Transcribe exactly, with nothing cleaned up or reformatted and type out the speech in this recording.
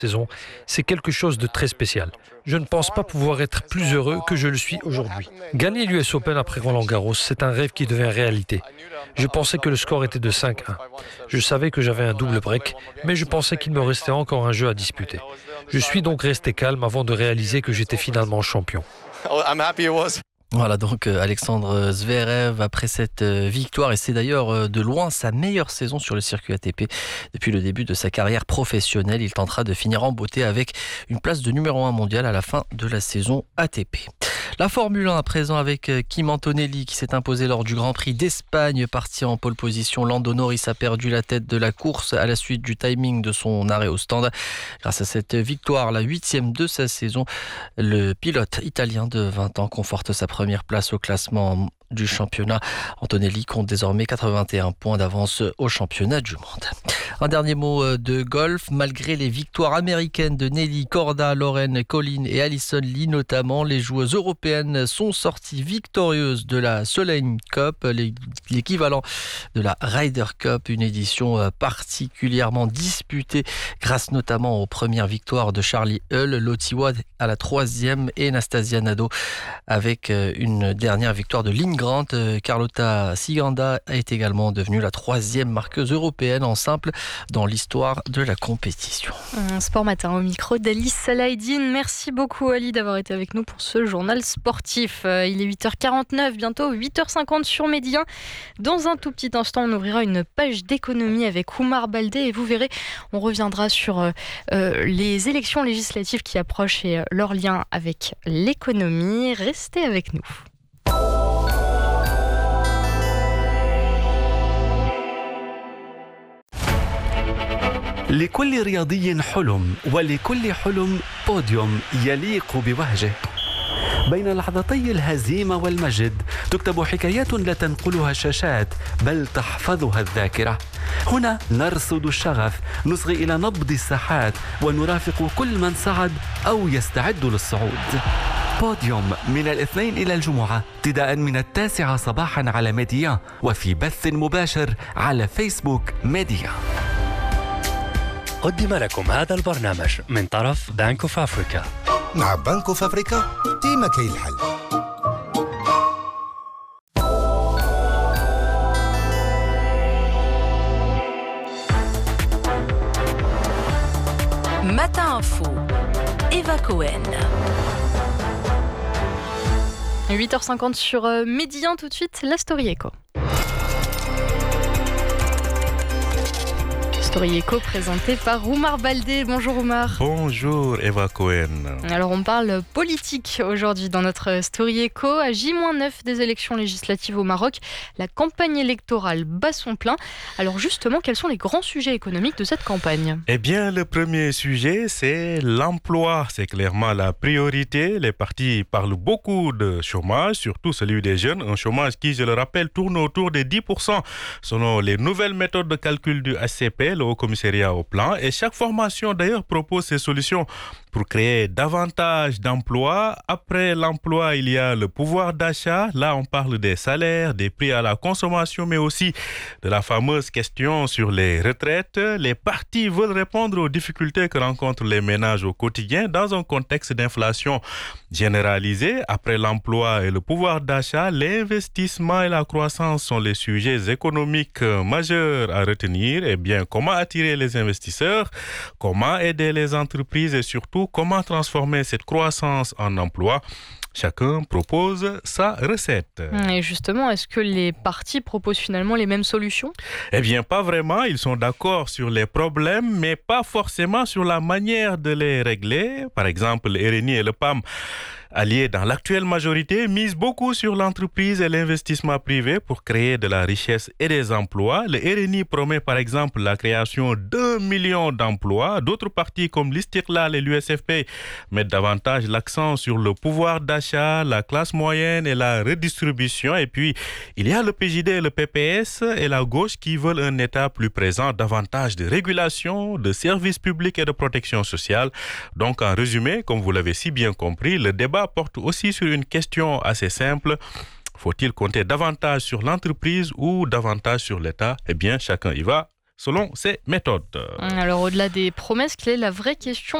saison, c'est quelque chose de très spécial. Je ne pense pas pouvoir être plus heureux que je le suis aujourd'hui. Gagner l'U S Open après Roland-Garros, c'est un rêve qui devient réalité. Je pensais que le score était de cinq un. Je savais que j'avais un double break, mais je pensais qu'il me restait encore un jeu à disputer. Je suis donc resté calme avant de réaliser que j'étais finalement champion. Voilà donc Alexandre Zverev après cette victoire, et c'est d'ailleurs de loin sa meilleure saison sur le circuit A T P depuis le début de sa carrière professionnelle. Il tentera de finir en beauté avec une place de numéro un mondial à la fin de la saison A T P. La Formule un à présent avec Kim Antonelli qui s'est imposé lors du Grand Prix d'Espagne. Parti en pole position, Lando Norris a perdu la tête de la course à la suite du timing de son arrêt au stand. Grâce à cette victoire, la huitième de sa saison, le pilote italien de vingt ans conforte sa première place au classement du championnat. Antonelli compte désormais quatre-vingt-un points d'avance au championnat du monde. Un dernier mot de golf. Malgré les victoires américaines de Nelly Korda, Lauren Collin et Alison Lee notamment, les joueuses européennes sont sorties victorieuses de la Solheim Cup, l'équivalent de la Ryder Cup, une édition particulièrement disputée grâce notamment aux premières victoires de Charlie Hull, Lottie Wood à la troisième et Nastasia Nadeau avec une dernière victoire de Lynn Grant. Carlota Ciganda est également devenue la troisième marqueuse européenne en simple dans l'histoire de la compétition. Sport Matin au micro d'Alice Salahdine. Merci beaucoup Ali d'avoir été avec nous pour ce journal sportif. Il est huit heures quarante-neuf, bientôt huit heures cinquante sur Medi un. Dans un tout petit instant, on ouvrira une page d'économie avec Oumar Baldé et vous verrez, on reviendra sur euh, les élections législatives qui approchent et leur lien avec l'économie. Restez avec nous. لكل رياضي حلم، ولكل حلم بوديوم يليق بوهجه. بين لحظتي الهزيمة والمجد تكتب حكايات لا تنقلها الشاشات بل تحفظها الذاكرة. هنا نرصد الشغف، نصغي إلى نبض الساحات ونرافق كل من صعد أو يستعد للصعود. بوديوم من الاثنين إلى الجمعة ابتداء من التاسعة صباحا على ميديا وفي بث مباشر على فيسبوك ميديا. قدم لكم هذا البرنامج من طرف بانك اوف افريكا. مع بنك اوف افريكا ديما كاين الحل. Matin Info, Eva Cohen. huit heures cinquante sur Medi un, tout de suite, la Story Echo. Story Echo présenté par Oumar Baldé. Bonjour Oumar. Bonjour Eva Cohen. Alors on parle politique aujourd'hui dans notre Story Echo. À J neuf des élections législatives au Maroc, la campagne électorale bat son plein. Alors justement, quels sont les grands sujets économiques de cette campagne ? Eh bien, le premier sujet, c'est l'emploi. C'est clairement la priorité. Les partis parlent beaucoup de chômage, surtout celui des jeunes. Un chômage qui, je le rappelle, tourne autour des dix pour cent selon les nouvelles méthodes de calcul du H C P, au commissariat au plan, et chaque formation d'ailleurs propose ses solutions pour créer davantage d'emplois. Après l'emploi, il y a le pouvoir d'achat. Là, on parle des salaires, des prix à la consommation, mais aussi de la fameuse question sur les retraites. Les partis veulent répondre aux difficultés que rencontrent les ménages au quotidien dans un contexte d'inflation généralisée. Après l'emploi et le pouvoir d'achat, l'investissement et la croissance sont les sujets économiques majeurs à retenir. Eh bien, comment attirer les investisseurs, comment aider les entreprises et surtout comment transformer cette croissance en emploi? Chacun propose sa recette. Et justement, est-ce que les partis proposent finalement les mêmes solutions ? Eh bien, pas vraiment. Ils sont d'accord sur les problèmes, mais pas forcément sur la manière de les régler. Par exemple, le R N I et le P A M, alliés dans l'actuelle majorité, misent beaucoup sur l'entreprise et l'investissement privé pour créer de la richesse et des emplois. Le R N I promet par exemple la création d'un million d'emplois. D'autres partis comme l'Istiqlal et l'U S F P mettent davantage l'accent sur le pouvoir d'achat, la classe moyenne et la redistribution. Et puis, il y a le P J D, le P P S et la gauche qui veulent un État plus présent, davantage de régulation, de services publics et de protection sociale. Donc, en résumé, comme vous l'avez si bien compris, le débat porte aussi sur une question assez simple. Faut-il compter davantage sur l'entreprise ou davantage sur l'État ? Eh bien, chacun y va selon ses méthodes. Alors au-delà des promesses, quelle est la vraie question